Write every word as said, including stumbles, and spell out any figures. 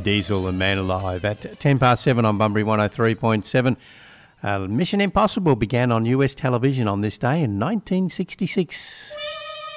Diesel and Man Alive at ten past seven on Bunbury one oh three point seven. Uh, Mission Impossible began on U S television on this day in nineteen sixty-six.